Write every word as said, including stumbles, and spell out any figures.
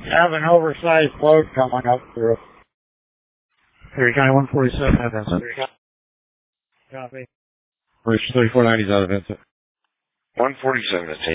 have an oversized load coming up through. Erie County one forty-seven at Vincent. Copy. Bridge thirty-four ninety is out of Vincent. one forty-seven at